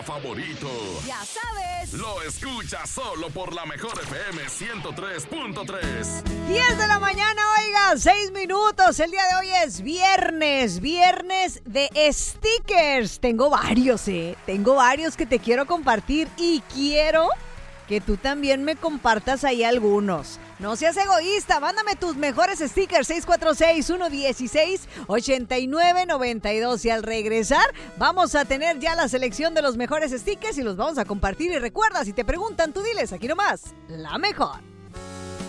Favorito. Ya sabes. Lo escuchas solo por la mejor FM 103.3. 10 de la mañana, oiga, 6 minutos. El día de hoy es viernes de stickers. Tengo varios que te quiero compartir y quiero que tú también me compartas ahí algunos. No seas egoísta, mándame tus mejores stickers 646-116-8992 y al regresar vamos a tener ya la selección de los mejores stickers y los vamos a compartir. Y recuerda, si te preguntan, tú diles, aquí nomás, la mejor.